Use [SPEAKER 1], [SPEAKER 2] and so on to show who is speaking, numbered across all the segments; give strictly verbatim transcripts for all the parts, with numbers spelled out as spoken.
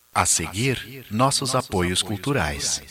[SPEAKER 1] A seguir, nossos apoios culturais.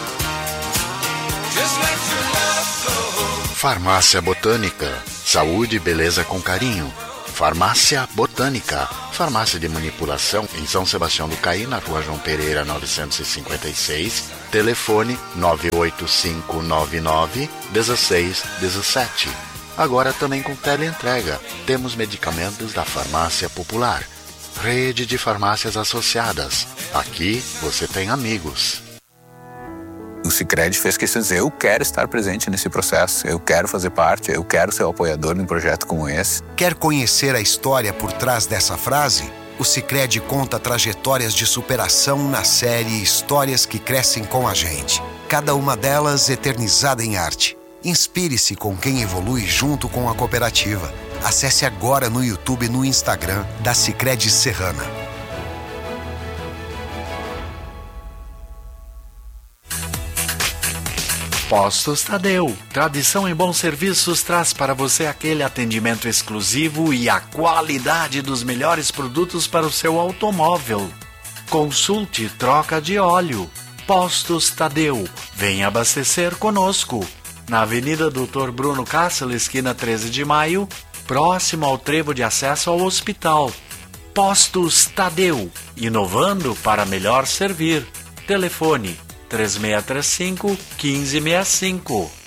[SPEAKER 2] Farmácia Botânica. Saúde e beleza com carinho. Farmácia Botânica. Farmácia de manipulação em São Sebastião do Caí, na Rua João Pereira, novecentos e cinquenta e seis. Telefone nove oito cinco nove nove um seis um sete. Agora também com teleentrega. Temos medicamentos da Farmácia Popular. Rede de farmácias associadas. Aqui você tem amigos.
[SPEAKER 3] O Sicredi fez questão de dizer, eu quero estar presente nesse processo, eu quero fazer parte, eu quero ser o apoiador de um projeto como esse.
[SPEAKER 4] Quer conhecer a história por trás dessa frase? O Sicredi conta trajetórias de superação na série Histórias que Crescem com a Gente. Cada uma delas eternizada em arte. Inspire-se com quem evolui junto com a cooperativa. Acesse agora no YouTube e no Instagram da Sicredi Serrana.
[SPEAKER 1] Postos Tadeu. Tradição em bons serviços traz para você aquele atendimento exclusivo e a qualidade dos melhores produtos para o seu automóvel. Consulte troca de óleo. Postos Tadeu. Venha abastecer conosco. Na Avenida doutor Bruno Cássila, esquina treze de maio, próximo ao trevo de acesso ao hospital. Postos Tadeu. Inovando para melhor servir. Telefone três seis três cinco, um cinco seis cinco.